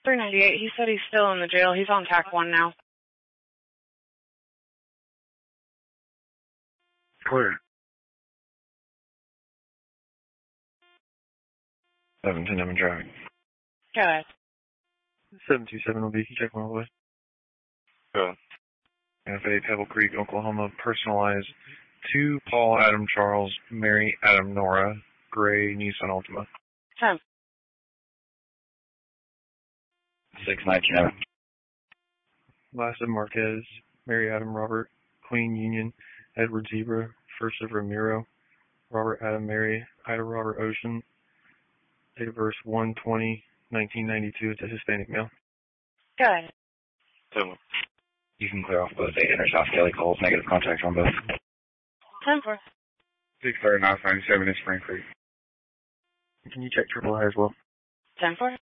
398. He said he's still in the jail. He's on TAC 1 now. Clear. 710 I'm driving. Good. 727 will be check one all the way. Good. FA Pebble Creek, Oklahoma, personalized to Paul Adam Charles, Mary Adam Nora, gray Nissan Altima. 10. 619. Lassa Marquez, Mary Adam Robert, Queen Union, Edward Zebra, First of Ramiro, Robert Adam Mary, Ida Robert Ocean, date of birth 1/20/1992. It's a Hispanic male. Good. 2. You can clear off both 800 South Kelly calls, negative contact on both. 10-4. 63997 in Spring Creek. Can you check Triple I as well? 10-4.